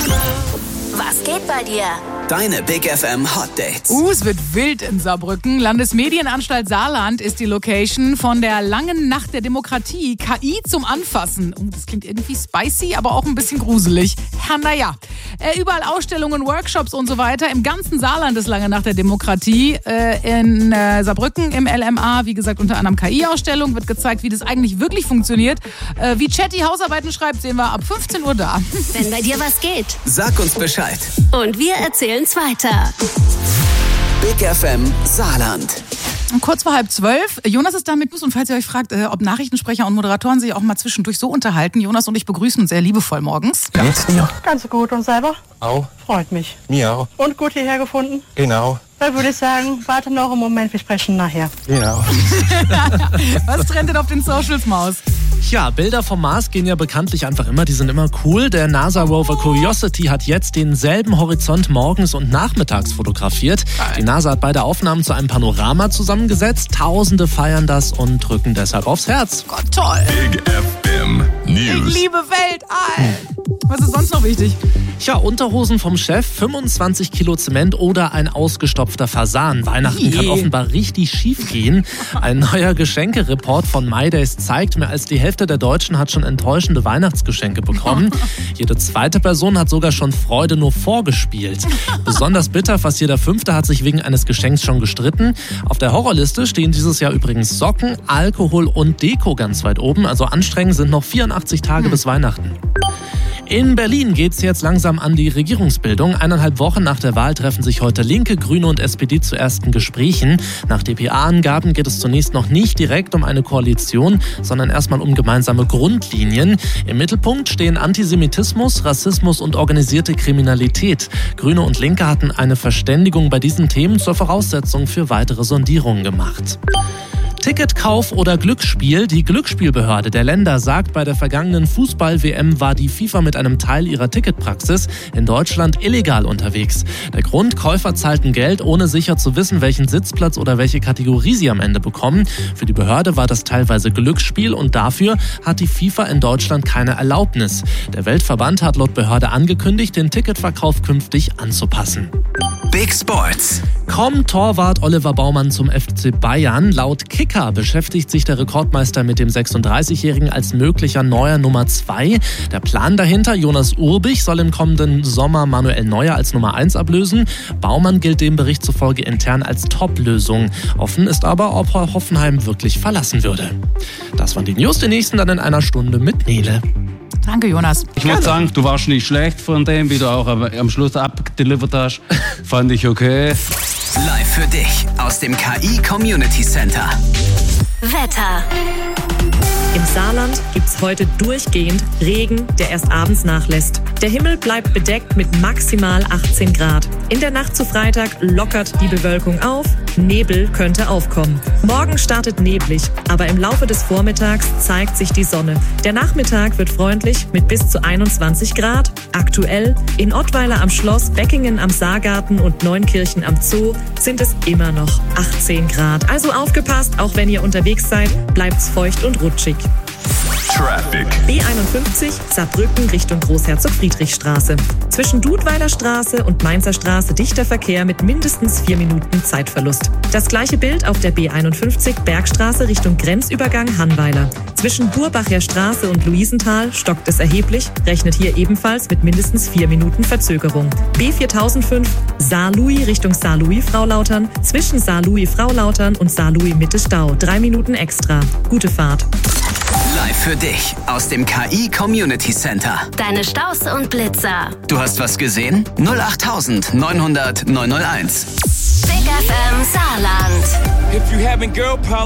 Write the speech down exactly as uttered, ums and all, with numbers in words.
Was geht bei dir? Deine Big F M Hot Dates. Uh, es wird wild in Saarbrücken. Landesmedienanstalt Saarland ist die Location von der langen Nacht der Demokratie. K I zum Anfassen. Uh, das klingt irgendwie spicy, aber auch ein bisschen gruselig. Ja, naja. Äh, überall Ausstellungen, Workshops und so weiter. Im ganzen Saarland ist lange Nacht der Demokratie. Äh, in äh, Saarbrücken im L M A, wie gesagt, unter anderem K I-Ausstellung. Wird gezeigt, wie das eigentlich wirklich funktioniert. Äh, wie Chatty Hausarbeiten schreibt, sehen wir ab fünfzehn Uhr da. Wenn bei dir was geht. Sag uns Bescheid. Und wir erzählen's weiter. Big F M Saarland. Kurz vor halb zwölf. Jonas ist da mit Bus und falls ihr euch fragt, ob Nachrichtensprecher und Moderatoren sich auch mal zwischendurch so unterhalten, Jonas und ich begrüßen uns sehr liebevoll morgens. Geht's dir? Ganz gut. Und selber? Auch. Freut mich. Mir auch. Und gut hierher gefunden? Genau. Dann würde ich sagen, warte noch einen Moment, wir sprechen nachher. Genau. Was trennt denn auf den Socials, Maus? Ja, Bilder vom Mars gehen ja bekanntlich einfach immer, die sind immer cool. Der NASA-Rover Curiosity hat jetzt denselben Horizont morgens und nachmittags fotografiert. Die NASA hat beide Aufnahmen zu einem Panorama zusammengesetzt. Tausende feiern das und drücken deshalb aufs Herz. Gott, toll. Big F M News. Ich liebe Weltall. Was ist sonst noch wichtig? Tja, Unterhosen vom Chef, fünfundzwanzig Kilo Zement oder ein ausgestopfter Fasan. Weihnachten kann offenbar richtig schief gehen. Ein neuer Geschenkereport von MyDays zeigt, mehr als die Hälfte der Deutschen hat schon enttäuschende Weihnachtsgeschenke bekommen. Jede zweite Person hat sogar schon Freude nur vorgespielt. Besonders bitter, fast jeder Fünfte hat sich wegen eines Geschenks schon gestritten. Auf der Horrorliste stehen dieses Jahr übrigens Socken, Alkohol und Deko ganz weit oben. Also anstrengend sind noch vierundachtzig Tage hm. bis Weihnachten. In Berlin geht's jetzt langsam an die Regierungsbildung. Eineinhalb Wochen nach der Wahl treffen sich heute Linke, Grüne und S P D zu ersten Gesprächen. Nach D P A-Angaben geht es zunächst noch nicht direkt um eine Koalition, sondern erstmal um gemeinsame Grundlinien. Im Mittelpunkt stehen Antisemitismus, Rassismus und organisierte Kriminalität. Grüne und Linke hatten eine Verständigung bei diesen Themen zur Voraussetzung für weitere Sondierungen gemacht. Ticketkauf oder Glücksspiel? Die Glücksspielbehörde der Länder sagt, bei der vergangenen Fußball-W M war die FIFA mit einem Teil ihrer Ticketpraxis in Deutschland illegal unterwegs. Der Grund: Käufer zahlten Geld, ohne sicher zu wissen, welchen Sitzplatz oder welche Kategorie sie am Ende bekommen. Für die Behörde war das teilweise Glücksspiel und dafür hat die FIFA in Deutschland keine Erlaubnis. Der Weltverband hat laut Behörde angekündigt, den Ticketverkauf künftig anzupassen. Big Sports. Kommt Torwart Oliver Baumann zum F C Bayern? Laut Kicker beschäftigt sich der Rekordmeister mit dem sechsunddreißigjährigen als möglicher neuer Nummer zwei. Der Plan dahinter: Jonas Urbich soll im kommenden Sommer Manuel Neuer als Nummer eins ablösen. Baumann gilt dem Bericht zufolge intern als Top-Lösung. Offen ist aber, ob er Hoffenheim wirklich verlassen würde. Das waren die News, die nächsten dann in einer Stunde mit Nele. Danke, Jonas. Ich muss sagen, du warst nicht schlecht von dem, wie du auch am Schluss abdelivert hast. Fand ich okay. Live für dich aus dem K I Community Center. Wetter. Im Saarland gibt's heute durchgehend Regen, der erst abends nachlässt. Der Himmel bleibt bedeckt mit maximal achtzehn Grad. In der Nacht zu Freitag lockert die Bewölkung auf, Nebel könnte aufkommen. Morgen startet neblig, aber im Laufe des Vormittags zeigt sich die Sonne. Der Nachmittag wird freundlich mit bis zu einundzwanzig Grad. Aktuell in Ottweiler am Schloss, Beckingen am Saargarten und Neunkirchen am Zoo sind es immer noch achtzehn Grad. Also aufgepasst, auch wenn ihr unterwegs seid, bleibt's feucht und rutschig. Traffic. B einundfünfzig Saarbrücken Richtung Großherzog-Friedrich-Straße. Zwischen Dudweiler Straße und Mainzer Straße dichter Verkehr mit mindestens vier Minuten Zeitverlust. Das gleiche Bild auf der B einundfünfzig Bergstraße Richtung Grenzübergang Hannweiler. Zwischen Burbacher Straße und Luisenthal stockt es erheblich, rechnet hier ebenfalls mit mindestens vier Minuten Verzögerung. B viertausendfünf Saarlouis Richtung Saarlouis-Fraulautern. Zwischen Saarlouis-Fraulautern und Saarlouis-Mitte Stau. Drei Minuten extra. Gute Fahrt. Live für dich aus dem K I Community Center. Deine Staus und Blitzer. Du hast was gesehen? null acht neunhundert neunhunderteins. Big F M Saarland. If you having girl problems